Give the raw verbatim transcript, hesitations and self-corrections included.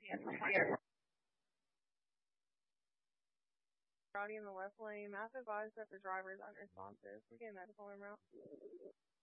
Rowdy in the left lane. Massive advised that the driver is unresponsive. We're getting medical en route.